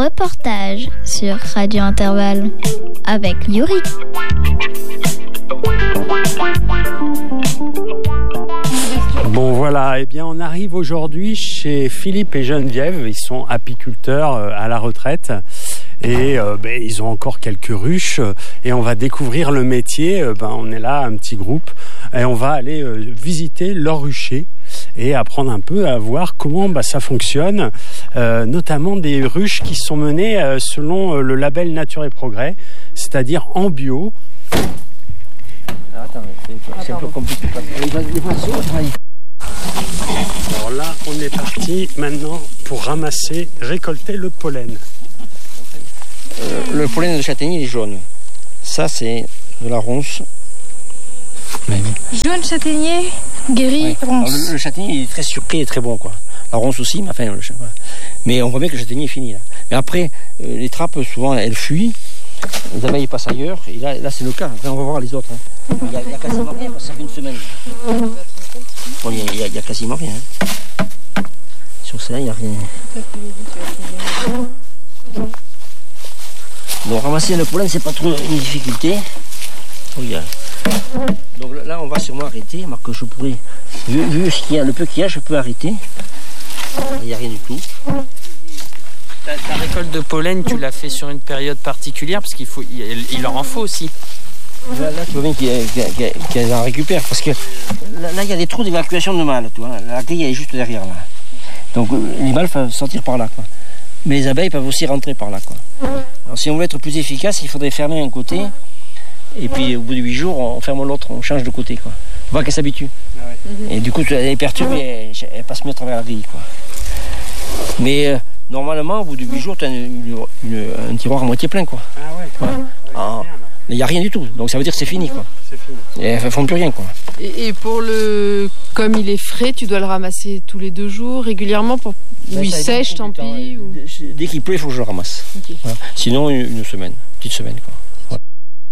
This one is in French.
Reportage sur Radio Intervalle avec Yuri. Bon voilà, eh bien on arrive aujourd'hui chez Philippe et Geneviève. Ils sont apiculteurs à la retraite et ils ont encore quelques ruches et on va découvrir le métier. On est là, un petit groupe, et on va aller visiter leur rucher et apprendre un peu à voir comment ça fonctionne, notamment des ruches qui sont menées selon le label Nature et Progrès, c'est-à-dire en bio. Attends, c'est un peu compliqué. Alors là, on est parti maintenant pour récolter le pollen. Le pollen de châtaignier il est jaune. Ça, c'est de la ronce. Jaune châtaignier, guéri, ronce. Alors, le châtaignier il est très surpris et très bon, quoi. La ronce aussi, mais enfin, mais on voit bien que le châtaignier est fini. Là. Mais après, les trappes, souvent, elles fuient. Les abeilles passent ailleurs. Et là c'est le cas. Après, on va voir les autres. Hein. Il y a quasiment rien, parce que ça fait une semaine. Bon, il y a quasiment rien. Hein. Sur ça, il n'y a rien. Donc, ramasser le pollen, c'est pas trop une difficulté. Regarde. Donc là, on va sûrement arrêter. Que je pourrais, vu ce qu'il y a, le peu qu'il y a, je peux arrêter. Il n'y a rien du tout. Ta récolte de pollen, tu l'as fait sur une période particulière parce il leur en faut aussi. Là tu vois bien qu'elles en récupèrent parce que là il y a des trous d'évacuation de mâles, tu vois. La grille elle est juste derrière là. Donc les mâles peuvent sortir par là, quoi. Mais les abeilles peuvent aussi rentrer par là, quoi. Alors si on veut être plus efficace, il faudrait fermer un côté et puis au bout de 8 jours on ferme l'autre, on change de côté, quoi. Faut voir qu'elles s'habituent. Et du coup elle est perturbée, elle passe mieux à travers la grille, quoi. Mais normalement, au bout de 8 jours, tu as un tiroir à moitié plein, quoi. Ah ouais, quand même. Il n'y a rien du tout, donc ça veut dire que c'est fini, quoi. C'est fini. Et elles ne font plus rien, quoi. Et pour comme il est frais, tu dois le ramasser tous les 2 jours, régulièrement, ou il sèche, tant pis. Dès qu'il pleut, il faut que je le ramasse. Okay. Voilà. Sinon, une semaine, petite semaine, quoi.